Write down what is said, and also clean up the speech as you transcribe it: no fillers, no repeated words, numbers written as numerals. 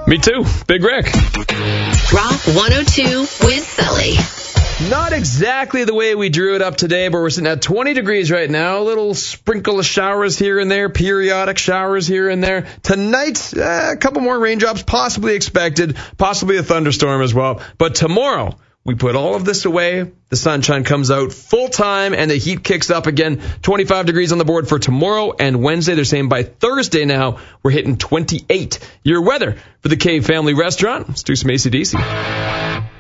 Me too. Big Rick. Rock 102 with Sully. Not exactly the way we drew it up today, but we're sitting at 20 degrees right now. A little sprinkle of showers here and there, periodic showers here and there. Tonight, a couple more raindrops possibly expected, possibly a thunderstorm as well. But tomorrow, we put all of this away. The sunshine comes out full time and the heat kicks up again. 25 degrees on the board for tomorrow and Wednesday. They're saying by Thursday now, we're hitting 28. Your weather for the Cave Family Restaurant. Let's do some AC/DC.